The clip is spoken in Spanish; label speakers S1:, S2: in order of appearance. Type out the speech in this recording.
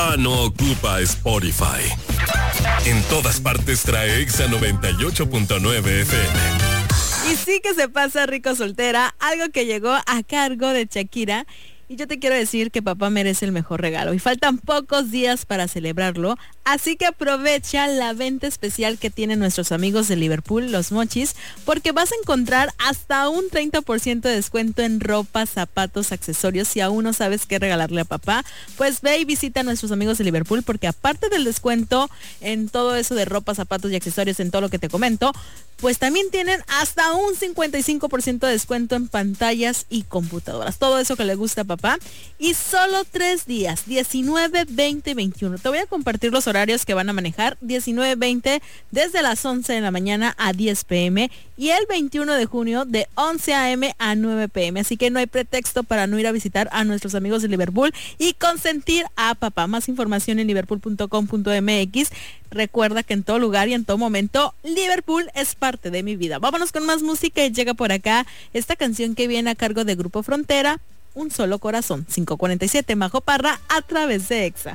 S1: no ocupa Spotify. En todas partes trae Exa 98.9 FM.
S2: Y sí que se pasa rico soltera, algo que llegó a cargo de Shakira. Y yo te quiero decir que papá merece el mejor regalo y faltan pocos días para celebrarlo, así que aprovecha la venta especial que tienen nuestros amigos de Liverpool, los Mochis, porque vas a encontrar hasta un 30% de descuento en ropa, zapatos, accesorios. Si aún no sabes qué regalarle a papá, pues ve y visita a nuestros amigos de Liverpool, porque aparte del descuento en todo eso de ropa, zapatos y accesorios, en todo lo que te comento, pues también tienen hasta un 55% de descuento en pantallas y computadoras. Todo eso que le gusta a papá. Y solo 3 días, 19, 20, 21. Te voy a compartir los horarios que van a manejar. 19, 20, desde las 11 de la mañana a 10 p.m. Y el 21 de junio de 11 a.m. a 9 p.m. Así que no hay pretexto para no ir a visitar a nuestros amigos de Liverpool y consentir a papá. Más información en liverpool.com.mx. Recuerda que en todo lugar y en todo momento, Liverpool es parte de mi vida. Vámonos con más música y llega por acá esta canción que viene a cargo de Grupo Frontera, Un Solo Corazón. 5:47, Majo Parra, a través de Exa.